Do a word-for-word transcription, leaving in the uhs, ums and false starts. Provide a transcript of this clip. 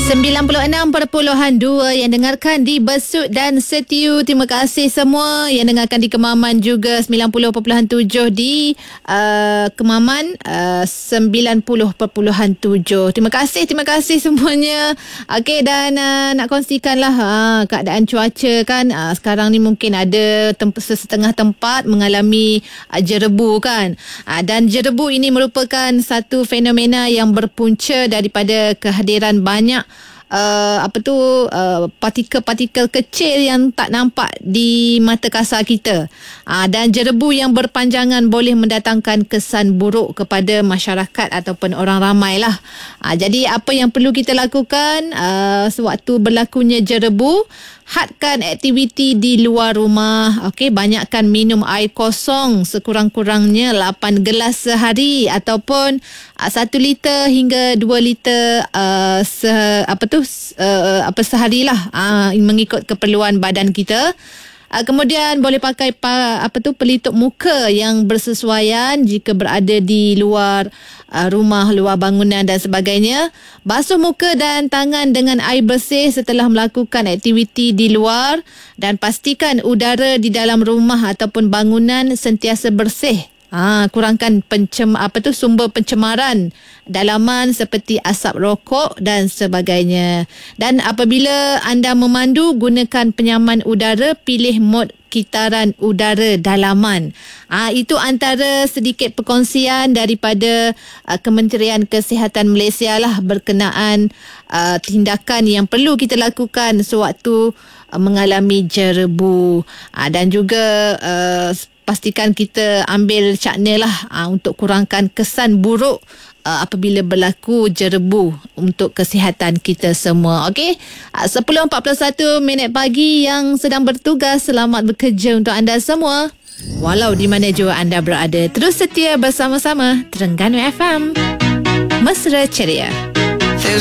sembilan puluh enam perpuluhan dua yang dengarkan di Besut dan Setiu. Terima kasih semua yang dengarkan di Kemaman juga sembilan puluh perpuluhan tujuh di uh, Kemaman uh, sembilan puluh perpuluhan tujuh. Terima kasih, terima kasih semuanya. Okey, dan uh, nak kongsikanlah uh, keadaan cuaca kan. Uh, sekarang ni mungkin ada temp- sesetengah tempat mengalami uh, jerebu kan. Uh, dan jerebu ini merupakan satu fenomena yang berpunca daripada kehadiran banyak Uh, apa tu uh, partikel-partikel kecil yang tak nampak di mata kasar kita. Uh, dan jerebu yang berpanjangan boleh mendatangkan kesan buruk kepada masyarakat ataupun orang ramai lah. Uh, jadi apa yang perlu kita lakukan uh, sewaktu berlakunya jerebu? Hadkan aktiviti di luar rumah. Okey, banyakkan minum air kosong sekurang-kurangnya lapan gelas sehari ataupun uh, satu liter hingga dua liter uh, se apa tu uh, apa seharilah uh, mengikut keperluan badan kita. Uh, kemudian boleh pakai pa, apa tu pelitup muka yang bersesuaian jika berada di luar uh, rumah, luar bangunan dan sebagainya. Basuh muka dan tangan dengan air bersih setelah melakukan aktiviti di luar dan pastikan udara di dalam rumah ataupun bangunan sentiasa bersih. Ah, kurangkan pencem apa tu sumber pencemaran dalaman seperti asap rokok dan sebagainya. Dan apabila anda memandu, gunakan penyaman udara, pilih mod kitaran udara dalaman. Ah, itu antara sedikit perkongsian daripada uh, Kementerian Kesihatan Malaysia lah berkenaan uh, tindakan yang perlu kita lakukan sewaktu uh, mengalami jerebu. Ah, dan juga uh, pastikan kita ambil cakna lah aa, untuk kurangkan kesan buruk aa, apabila berlaku jerebu untuk kesihatan kita semua. Okey, sepuluh empat puluh satu minit pagi yang sedang bertugas. Selamat bekerja untuk anda semua. Walau di mana jua anda berada, terus setia bersama-sama Terengganu F M. Mesra ceria.